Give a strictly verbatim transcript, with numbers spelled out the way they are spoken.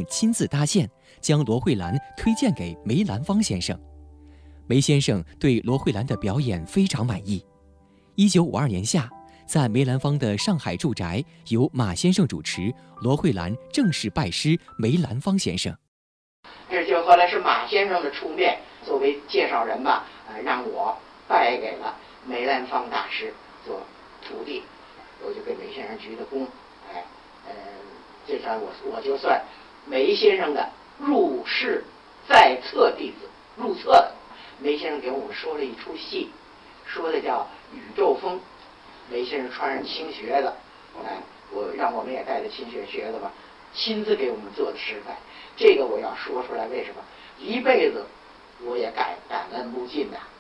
亲自搭线，将罗慧兰推荐给梅兰芳先生。梅先生对罗慧兰的表演非常满意。一九五二年夏，在梅兰芳的上海住宅，由马先生主持，罗慧兰正式拜师梅兰芳先生。 这就后来是马先生的出面，作为介绍人吧，呃，让我拜给了梅兰芳大师做徒弟，我就给梅先生鞠的躬，哎，呃，这算我我就算梅先生的入室在册弟子，入册的。梅先生给我们说了一出戏，说的叫《宇宙风》，梅先生穿上青靴子，哎，我让我们也带着青靴靴子吧，亲自给我们做的示范。这个我要说出来，为什么？一辈子我也感感恩不尽呐、啊。